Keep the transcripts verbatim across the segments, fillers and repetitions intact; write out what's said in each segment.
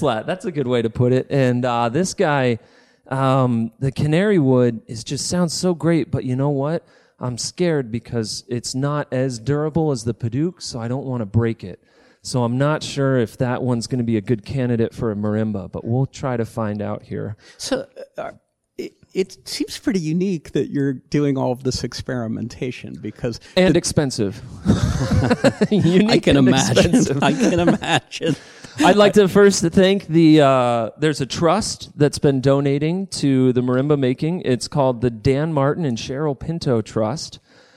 flat. That's a good way to put it. And uh, this guy, um, the canary wood, is just sounds so great. But you know what? I'm scared because it's not as durable as the Padauk, so I don't want to break it. So I'm not sure if that one's going to be a good candidate for a marimba, but we'll try to find out here. So uh, it, it seems pretty unique that you're doing all of this experimentation because... And the, expensive. Unique I can and imagine. Expensive. I can imagine. I'd like to first thank the, uh, there's a trust that's been donating to the marimba making. It's called the Dan Martin and Cheryl Pinto Trust.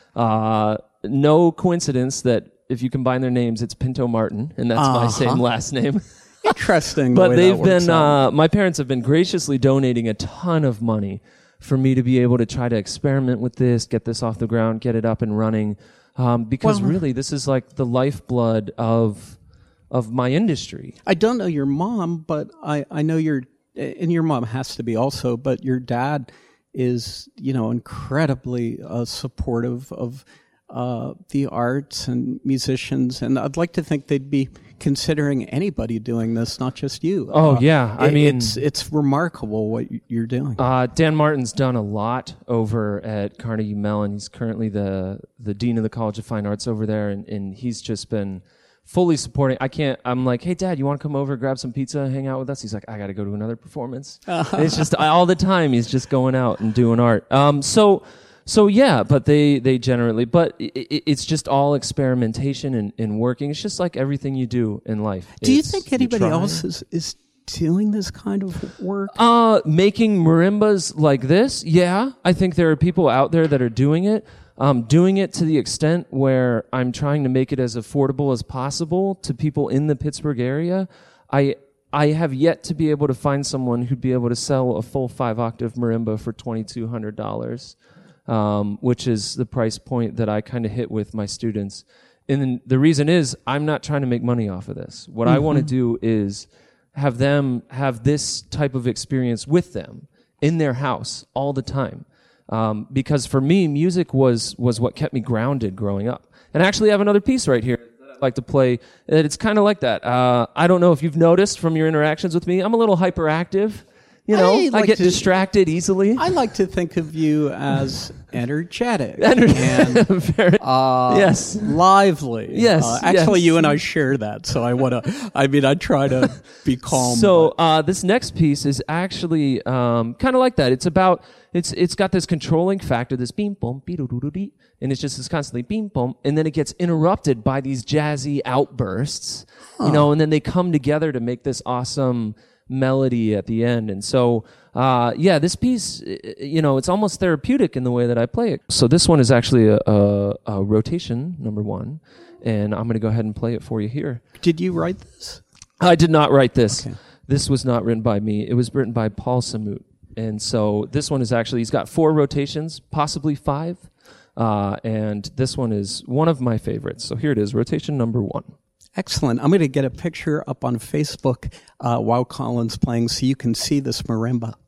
Uh, no coincidence that if you combine their names, it's Pinto Martin, and that's uh-huh. my same last name. Interesting. But the they've been, uh, my parents have been graciously donating a ton of money for me to be able to try to experiment with this, get this off the ground, get it up and running. Um, because well, really, this is like the lifeblood of of my industry. I don't know your mom, but I, I know your, and your mom has to be also, but your dad is, you know, incredibly uh, supportive of uh, the arts and musicians. And I'd like to think they'd be considering anybody doing this, not just you. Oh, uh, yeah. I it, mean, it's it's remarkable what you're doing. Uh, Dan Martin's done a lot over at Carnegie Mellon. He's currently the, the Dean of the College of Fine Arts over there, and, and he's just been fully supporting. I can't, I'm like, hey, Dad, you want to come over, grab some pizza, and hang out with us? He's like, I got to go to another performance. And it's just all the time. He's just going out and doing art. Um, so, so yeah, but they, they generally, but it, it's just all experimentation and, and working. It's just like everything you do in life. Do you It's, think anybody else is, is doing this kind of work? Uh, making marimbas like this? Yeah. I think there are people out there that are doing it. Um, doing it to the extent where I'm trying to make it as affordable as possible to people in the Pittsburgh area. I I have yet to be able to find someone who'd be able to sell a full five-octave marimba for twenty-two hundred dollars, um, which is the price point that I kind of hit with my students. And the reason is I'm not trying to make money off of this. What mm-hmm. I want to do is have them have this type of experience with them in their house all the time. Um, because for me, music was, was what kept me grounded growing up. And I actually have another piece right here that I'd like to play. It's kind of like that. Uh, I don't know if you've noticed from your interactions with me, I'm a little hyperactive. You know, I, like I get to, distracted easily. I like to think of you as energetic Ener- and Very, uh, yes, lively. Yes, uh, actually, yes. you and I share that, so I want to. I mean, I try to be calm. So uh, this next piece is actually um, kind of like that. It's about it's it's got this controlling factor, this beam boom beep and it's just this constantly beam boom, and then it gets interrupted by these jazzy outbursts, huh. you know, and then they come together to make this awesome melody at the end. And so, uh, yeah, this piece, you know, it's almost therapeutic in the way that I play it. So this one is actually a, a, a rotation, number one, and I'm going to go ahead and play it for you here. Did you write this? I did not write this. Okay. This was not written by me. It was written by Paul Samut. And so this one is actually, he's got four rotations, possibly five. Uh, and this one is one of my favorites. So here it is, rotation number one. Excellent. I'm going to get a picture up on Facebook uh, while Colin's playing so you can see this marimba.